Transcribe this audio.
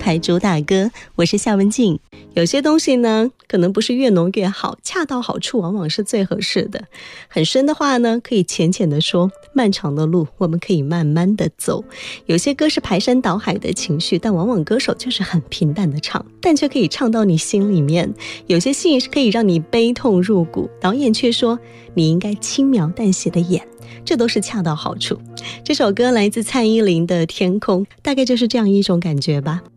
牌主打歌，我是夏文静。有些东西呢，可能不是越浓越好，恰到好处往往是最合适的。很深的话呢，可以浅浅的说，漫长的路我们可以慢慢的走。有些歌是排山倒海的情绪，但往往歌手就是很平淡的唱，但却可以唱到你心里面。有些戏是可以让你悲痛入骨，导演却说你应该轻描淡写的演，这都是恰到好处。这首歌来自蔡依林的《天空》，大概就是这样一种感觉吧。